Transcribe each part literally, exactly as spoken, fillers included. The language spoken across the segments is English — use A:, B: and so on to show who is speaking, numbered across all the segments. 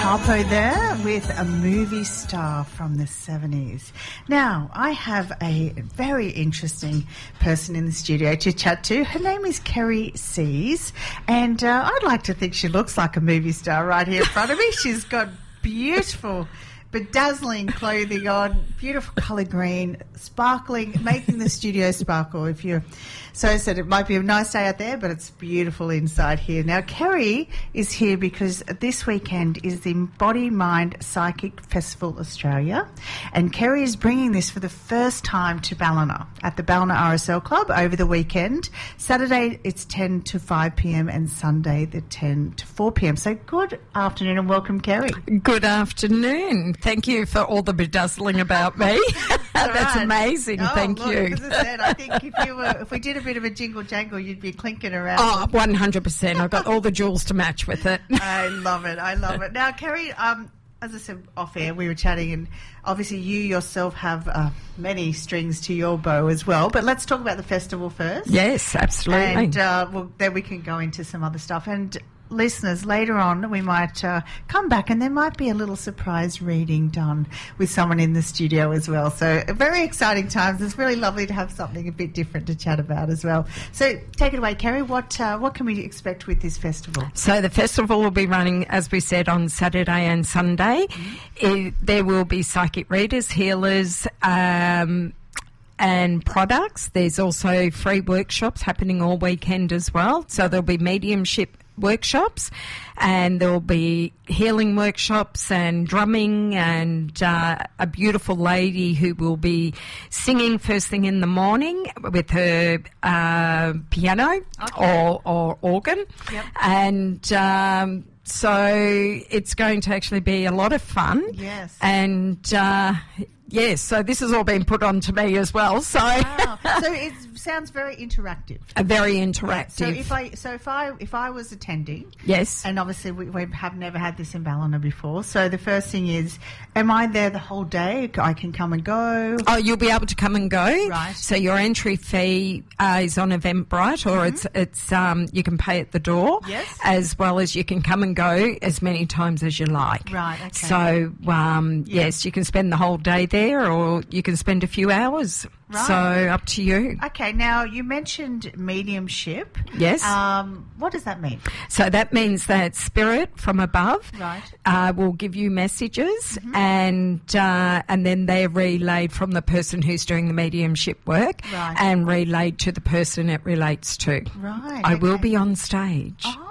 A: Harpo there with a movie star from the seventies. Now, I have a very interesting person in the studio to chat to. Her name is Kerry Sees, and uh, I'd like to think she looks like a movie star right here in front of me. She's got beautiful, bedazzling clothing on, beautiful colour green, sparkling, making the studio sparkle. If you're so I said it might be a nice day out there, but it's beautiful inside here. Now, Kerry is here because this weekend is the Body Mind Psychic Festival Australia, and Kerry is bringing this for the first time to Ballina at the Ballina R S L Club over the weekend. Saturday it's ten to five p.m. and Sunday the ten to four p.m. So good afternoon and welcome, Kerry.
B: Good afternoon. Thank you for all the bedazzling about me. That's right. Amazing.
A: Oh,
B: Thank
A: look,
B: you.
A: As I said, I think if you were, if we did a bit of a jingle jangle, you'd be clinking around.
B: Oh, one hundred percent. I've got all the jewels to match with it.
A: I love it. I love it. Now, Kerry, um, as I said off air, we were chatting, and obviously you yourself have uh, many strings to your bow as well. But let's talk about the festival first.
B: Yes, absolutely.
A: And uh, well, then we can go into some other stuff. And listeners, later on we might uh, come back and there might be a little surprise reading done with someone in the studio as well. So very exciting times. It's really lovely to have something a bit different to chat about as well. So take it away, Kerry. What uh, what can we expect with this festival?
B: So the festival will be running, as we said, on Saturday and Sunday. Mm-hmm. It, there will be psychic readers, healers, um, and products. There's also free workshops happening all weekend as well. So there'll be mediumship workshops, and there will be healing workshops and drumming, and uh, a beautiful lady who will be singing first thing in the morning with her uh, piano
A: okay.
B: or, or organ.
A: Yep.
B: And um, so it's going to actually be a lot of fun.
A: Yes.
B: And uh, yes, so this has all been put on to me as well. So,
A: wow. So it sounds very interactive.
B: A very interactive.
A: So if I so if I if I was attending,
B: yes,
A: and obviously we, we have never had this in Ballina before. So the first thing is, am I there the whole day? I can come and go.
B: Oh, you'll be able to come and go.
A: Right.
B: So your entry fee uh, is on Eventbrite, or mm-hmm. it's it's um you can pay at the door.
A: Yes.
B: As well as you can come and go as many times as you like.
A: Right. Okay.
B: So um yeah. yes, you can spend the whole day there, or you can spend a few hours.
A: Right.
B: So up to you.
A: Okay, now you mentioned mediumship.
B: Yes.
A: Um, what does that mean?
B: So that means that spirit from above
A: right.
B: uh, will give you messages,
A: mm-hmm.
B: and uh, and then they're relayed from the person who's doing the mediumship work
A: right.
B: and relayed to the person it relates to.
A: Right.
B: I
A: okay.
B: will be on stage.
A: Oh.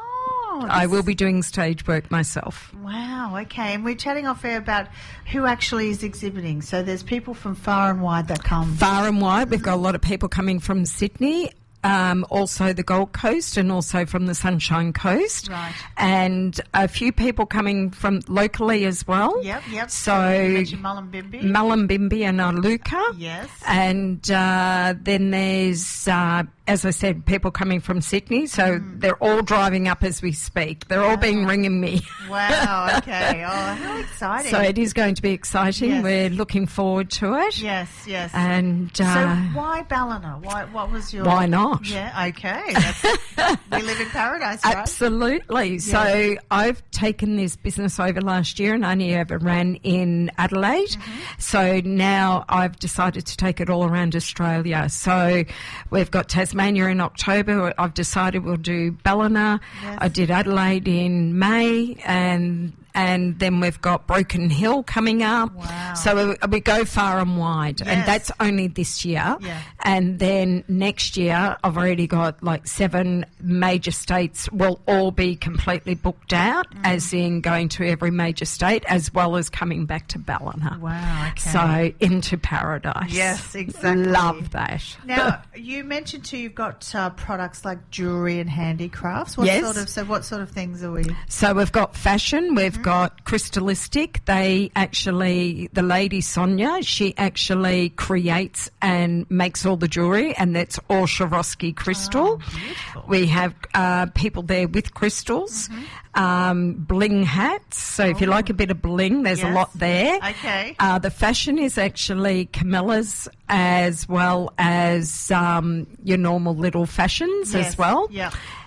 B: I will be doing stage work myself.
A: Wow, okay. And we're chatting off air about who actually is exhibiting. So there's people from far and wide that come.
B: Far and wide. We've got a lot of people coming from Sydney, um, also the Gold Coast, and also from the Sunshine Coast.
A: Right.
B: And a few people coming from locally as well.
A: Yep, yep.
B: So
A: you mentioned Mullumbimby.
B: Mullumbimby and Iluka.
A: Yes.
B: And uh, then there's... Uh, as I said, people coming from Sydney, so mm. they're all driving up as we speak. They're wow. all been ringing me.
A: Wow, okay. Oh, how exciting.
B: So it is going to be exciting.
A: Yes.
B: We're looking forward to it.
A: Yes, yes.
B: And uh,
A: so why Ballina? Why, what was your...
B: Why not?
A: Yeah, okay. That's, we live in paradise, right?
B: Absolutely.
A: Yes.
B: So I've taken this business over last year and only ever ran in Adelaide.
A: Mm-hmm.
B: So now I've decided to take it all around Australia. So we've got Tasmania in October. I've decided we'll do Ballina.
A: Yes.
B: I did Adelaide in May, and and then we've got Broken Hill coming up.
A: Wow.
B: So we, we go far and wide,
A: yes.
B: and that's only this year.
A: Yeah.
B: And then next year, I've already got like seven major states will all be completely booked out, mm. as in going to every major state, as well as coming back to Ballina.
A: Wow, okay.
B: So into paradise.
A: Yes, exactly.
B: Love that.
A: Now, you mentioned too you've got uh, products like jewellery and handicrafts. What
B: yes.
A: sort of, so what sort of things are we?
B: So we've got fashion, we've mm-hmm. got Crystalistic. They actually, the lady Sonia, she actually creates and makes all the jewellery, and that's all Swarovski crystal.
A: Oh, beautiful.
B: We have uh, people there with crystals, mm-hmm. um, bling hats. So oh. if you like a bit of bling, there's
A: yes.
B: a lot there.
A: Okay.
B: Uh, the fashion is actually Camilla's, as well as um, your normal little fashions
A: yes.
B: as well.
A: Yeah.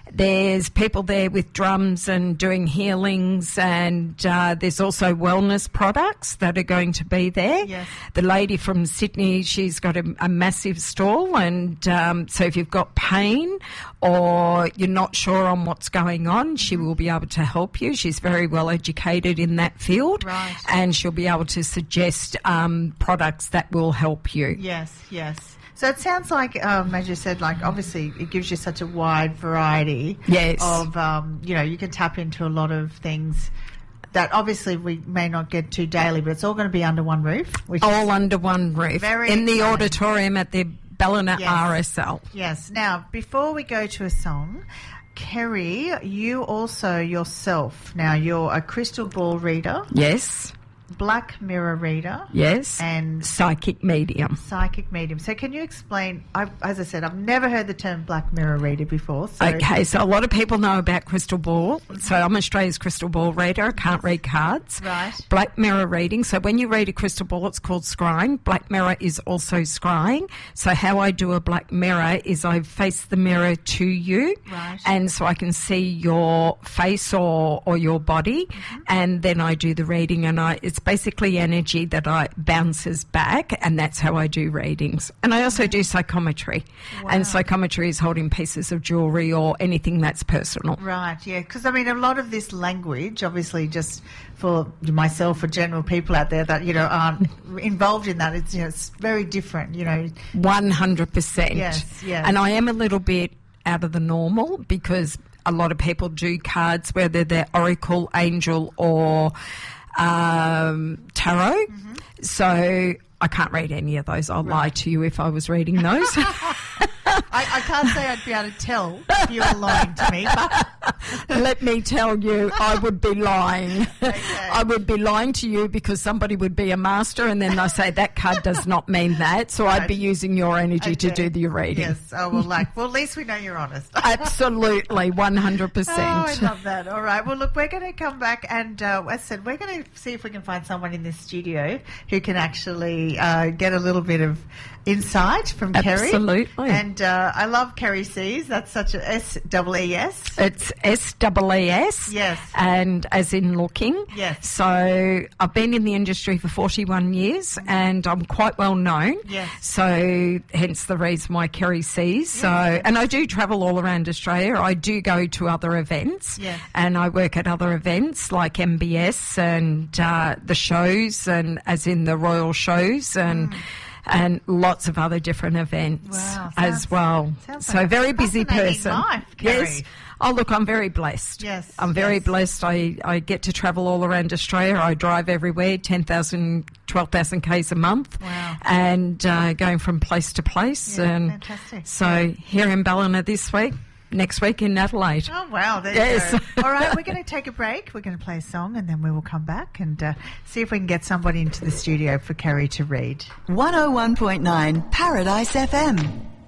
B: There's people there with drums and doing healings, and uh, there's also wellness products that are going to be there.
A: Yes.
B: The lady from Sydney, she's got a, a massive stall, and um, so if you've got pain or you're not sure on what's going on, she will be able to help you. She's very well educated in that field,
A: Right.
B: and she'll be able to suggest um, products that will help you.
A: Yes, yes. So it sounds like, um, as you said, like obviously it gives you such a wide variety
B: Yes.
A: of, um, you know, you can tap into a lot of things that obviously we may not get to daily, but it's all going to be under one roof. Which
B: All
A: is,
B: under one roof
A: Very
B: in the
A: exciting.
B: auditorium at the Ballina
A: Yes.
B: R S L.
A: yes. Now, before we go to a song, Kerry, you also yourself, now you're a crystal ball reader,
B: Yes,
A: black mirror reader,
B: yes,
A: and
B: psychic medium.
A: psychic medium. So can you explain, I've, as I said, I've never heard the term black mirror reader before. So
B: Okay, so a lot of people know about crystal ball. So I'm Australia's crystal ball reader. I can't read cards.
A: Right.
B: Black mirror reading. So when you read a crystal ball, it's called scrying. Black mirror is also scrying. So how I do a black mirror is I face the mirror to you.
A: Right.
B: And so I can see your face or, or your body.
A: Mm-hmm.
B: And then I do the reading, and I it's basically energy that I bounces back, and that's how I do readings. And I also do psychometry.
A: Wow.
B: And psychometry is holding pieces of jewellery or anything that's personal.
A: Right, yeah, because I mean, a lot of this language, obviously, just for myself, for general people out there that you know aren't involved in that, it's you know it's very different, you know.
B: one hundred percent.
A: Yes, yes.
B: And I am a little bit out of the normal because a lot of people do cards, whether they're oracle, angel, or um, tarot.
A: Mm-hmm.
B: So I can't read any of those. I'll lie to you if I was reading those.
A: I, I can't say I'd be able to tell if you were lying to me, but
B: Let me tell you, I would be lying.
A: Okay.
B: I would be lying to you because somebody would be a master, and then they say that card does not mean that. So I'd be using your energy to
A: Okay.
B: do the reading.
A: yes, oh well, like, well, at least we know you're honest.
B: Absolutely, one hundred
A: Oh,
B: percent.
A: I love that. All right. Well, look, we're going to come back and, uh, as I said, we're going to see if we can find someone in this studio who can actually uh, get a little bit of insight from Kerry.
B: Absolutely.
A: And uh, I love Kerry Sees. That's such a S double E S.
B: It's S E E S.
A: Yes.
B: And as in looking.
A: Yes.
B: So I've been in the industry for forty-one years and I'm quite well known.
A: Yes.
B: So hence the reason why Kerry Sees. So, and I do travel all around Australia. I do go to other events.
A: Yes.
B: And I work at other events like M B S and uh, the shows, and as in the royal shows, and and lots of other different events
A: Wow,
B: as
A: sounds-
B: well.
A: sounds
B: So
A: like a
B: very busy
A: fascinating
B: person.
A: life, Kerry.
B: Yes. Oh, look, I'm very blessed.
A: Yes,
B: I'm very
A: yes.
B: blessed. I, I get to travel all around Australia. I drive everywhere, ten thousand, twelve thousand kays a month.
A: Wow.
B: And uh, going from place to place.
A: Yeah,
B: and
A: fantastic.
B: So here in Ballina this week, next week in Adelaide.
A: Oh, wow. There
B: Yes.
A: you go. All right, we're going to take a break. We're going to play a song and then we will come back and uh, see if we can get somebody into the studio for Kerry to read.
C: one oh one point nine Paradise F M.